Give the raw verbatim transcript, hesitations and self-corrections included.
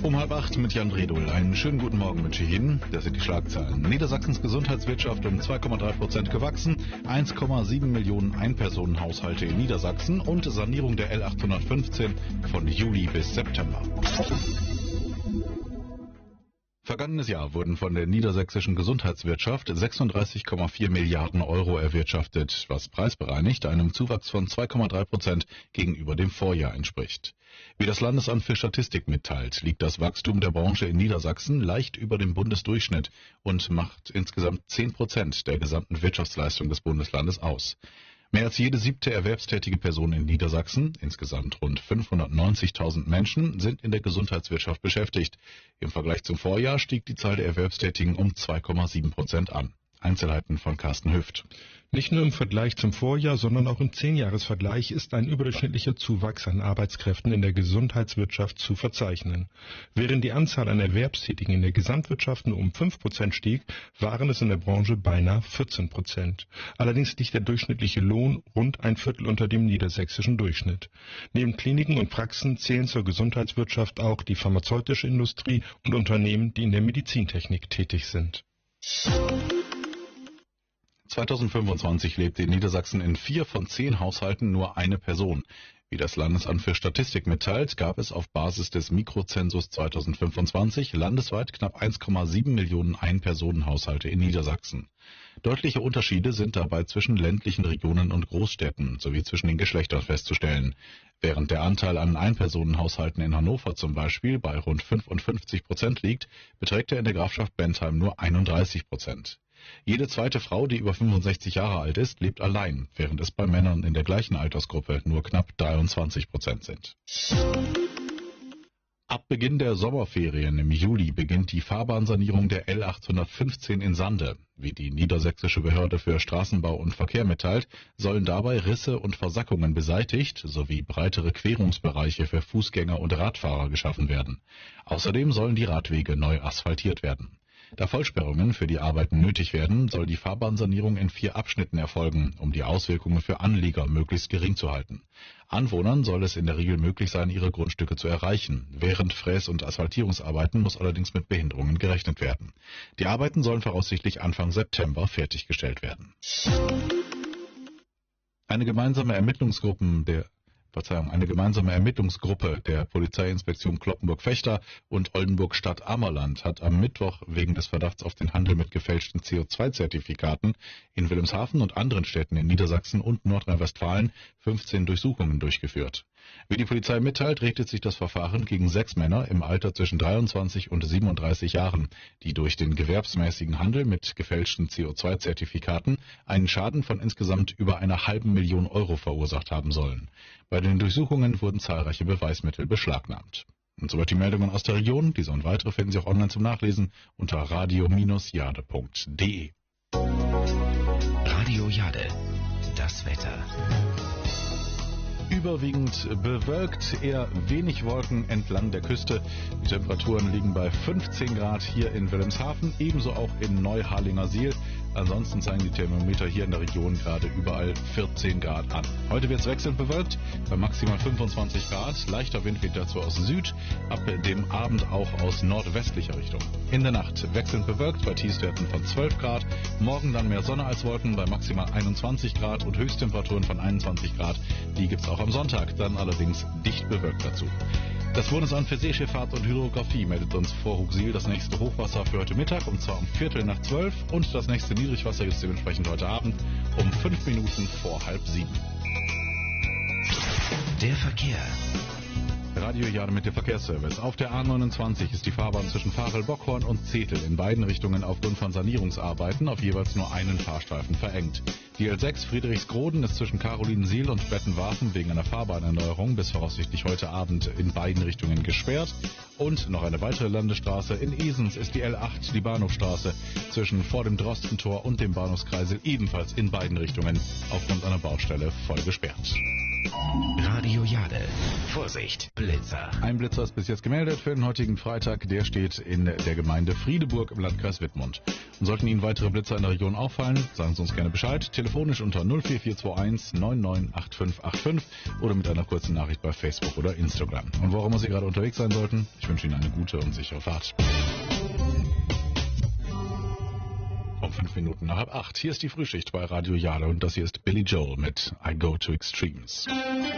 Um halb acht mit Jan Bredul. Einen schönen guten Morgen wünsche ich Ihnen. Das sind die Schlagzeilen. Niedersachsens Gesundheitswirtschaft um zwei Komma drei Prozent gewachsen, eins Komma sieben Millionen Einpersonenhaushalte in Niedersachsen und Sanierung der L achthundertfünfzehn von Juli bis September. Vergangenes Jahr wurden von der niedersächsischen Gesundheitswirtschaft sechsunddreißig Komma vier Milliarden Euro erwirtschaftet, was preisbereinigt einem Zuwachs von zwei Komma drei Prozent gegenüber dem Vorjahr entspricht. Wie das Landesamt für Statistik mitteilt, liegt das Wachstum der Branche in Niedersachsen leicht über dem Bundesdurchschnitt und macht insgesamt zehn Prozent der gesamten Wirtschaftsleistung des Bundeslandes aus. Mehr als jede siebte erwerbstätige Person in Niedersachsen, insgesamt rund fünfhundertneunzigtausend Menschen, sind in der Gesundheitswirtschaft beschäftigt. Im Vergleich zum Vorjahr stieg die Zahl der Erwerbstätigen um zwei Komma sieben Prozent an. Einzelheiten von Carsten Hüft. Nicht nur im Vergleich zum Vorjahr, sondern auch im Zehnjahresvergleich ist ein überdurchschnittlicher Zuwachs an Arbeitskräften in der Gesundheitswirtschaft zu verzeichnen. Während die Anzahl an Erwerbstätigen in der Gesamtwirtschaft nur um fünf Prozent stieg, waren es in der Branche beinahe vierzehn Prozent. Allerdings liegt der durchschnittliche Lohn rund ein Viertel unter dem niedersächsischen Durchschnitt. Neben Kliniken und Praxen zählen zur Gesundheitswirtschaft auch die pharmazeutische Industrie und Unternehmen, die in der Medizintechnik tätig sind. zweitausendfünfundzwanzig lebte in Niedersachsen in vier von zehn Haushalten nur eine Person. Wie das Landesamt für Statistik mitteilt, gab es auf Basis des Mikrozensus zweitausendfünfundzwanzig landesweit knapp eins Komma sieben Millionen Einpersonenhaushalte in Niedersachsen. Deutliche Unterschiede sind dabei zwischen ländlichen Regionen und Großstädten sowie zwischen den Geschlechtern festzustellen. Während der Anteil an Einpersonenhaushalten in Hannover zum Beispiel bei rund fünfundfünfzig Prozent liegt, beträgt er in der Grafschaft Bentheim nur einunddreißig Prozent. Jede zweite Frau, die über fünfundsechzig Jahre alt ist, lebt allein, während es bei Männern in der gleichen Altersgruppe nur knapp dreiundzwanzig Prozent sind. Ab Beginn der Sommerferien im Juli beginnt die Fahrbahnsanierung der L achthundertfünfzehn in Sande. Wie die niedersächsische Behörde für Straßenbau und Verkehr mitteilt, sollen dabei Risse und Versackungen beseitigt sowie breitere Querungsbereiche für Fußgänger und Radfahrer geschaffen werden. Außerdem sollen die Radwege neu asphaltiert werden. Da Vollsperrungen für die Arbeiten nötig werden, soll die Fahrbahnsanierung in vier Abschnitten erfolgen, um die Auswirkungen für Anlieger möglichst gering zu halten. Anwohnern soll es in der Regel möglich sein, ihre Grundstücke zu erreichen. Während Fräs- und Asphaltierungsarbeiten muss allerdings mit Behinderungen gerechnet werden. Die Arbeiten sollen voraussichtlich Anfang September fertiggestellt werden. Eine gemeinsame Ermittlungsgruppe der Verzeihung, eine gemeinsame Ermittlungsgruppe der Polizeiinspektion Cloppenburg-Fechter und Oldenburg-Stadt-Ammerland hat am Mittwoch wegen des Verdachts auf den Handel mit gefälschten C O zwei Zertifikaten in Wilhelmshaven und anderen Städten in Niedersachsen und Nordrhein-Westfalen fünfzehn Durchsuchungen durchgeführt. Wie die Polizei mitteilt, richtet sich das Verfahren gegen sechs Männer im Alter zwischen dreiundzwanzig und siebenunddreißig Jahren, die durch den gewerbsmäßigen Handel mit gefälschten C O zwei Zertifikaten einen Schaden von insgesamt über einer halben Million Euro verursacht haben sollen. Bei den Durchsuchungen wurden zahlreiche Beweismittel beschlagnahmt. Und soweit die Meldungen aus der Region. Diese und weitere finden Sie auch online zum Nachlesen unter radio Bindestrich jade punkt de. Radio Jade, das Wetter. Überwiegend bewölkt, eher wenig Wolken entlang der Küste. Die Temperaturen liegen bei fünfzehn Grad hier in Wilhelmshaven, ebenso auch in Neuharlingersiel. Ansonsten zeigen die Thermometer hier in der Region gerade überall vierzehn Grad an. Heute wird es wechselnd bewölkt, bei maximal fünfundzwanzig Grad. Leichter Wind weht dazu aus Süd, ab dem Abend auch aus nordwestlicher Richtung. In der Nacht wechselnd bewölkt bei Tiefstwerten von zwölf Grad. Morgen dann mehr Sonne als Wolken bei maximal einundzwanzig Grad und Höchsttemperaturen von einundzwanzig Grad. Die gibt es auch am Sonntag, dann allerdings dicht bewölkt dazu. Das Bundesamt für Seeschifffahrt und Hydrographie meldet uns vor Huxil das nächste Hochwasser für heute Mittag, und zwar um Viertel nach zwölf, und das nächste Niedrigwasser ist dementsprechend heute Abend um fünf Minuten vor halb sieben. Der Verkehr. Radio Jade mit dem Verkehrsservice. Auf der A neunundzwanzig ist die Fahrbahn zwischen Varel-Bockhorn und Zetel in beiden Richtungen aufgrund von Sanierungsarbeiten auf jeweils nur einen Fahrstreifen verengt. Die L sechs Friedrichsgroden ist zwischen Carolinensiel und Bettenwarfen wegen einer Fahrbahnerneuerung bis voraussichtlich heute Abend in beiden Richtungen gesperrt. Und noch eine weitere Landesstraße. In Esens ist die L acht, die Bahnhofstraße, zwischen vor dem Drostentor und dem Bahnhofskreisel ebenfalls in beiden Richtungen aufgrund einer Baustelle voll gesperrt. Radio Jade. Vorsicht, Blitzer. Ein Blitzer ist bis jetzt gemeldet für den heutigen Freitag. Der steht in der Gemeinde Friedeburg im Landkreis Wittmund. Und sollten Ihnen weitere Blitzer in der Region auffallen, sagen Sie uns gerne Bescheid. Telefonisch unter null vier vier zwei eins neun neun acht fünf acht fünf oder mit einer kurzen Nachricht bei Facebook oder Instagram. Und wo auch immer Sie gerade unterwegs sein sollten, ich wünsche Ihnen eine gute und sichere Fahrt. Um fünf Minuten nach halb acht. Hier ist die Frühschicht bei Radio Jade und das hier ist Billy Joel mit I Go to Extremes.